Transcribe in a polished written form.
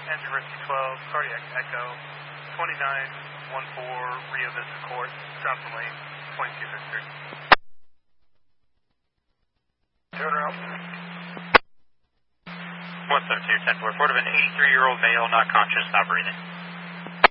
engine rescue 12, cardiac echo, 2914 Rio Vista Court, Johnson Lane, 2253. Tuner out. 172, 10-4, report of an 83-year-old male, not conscious, not breathing.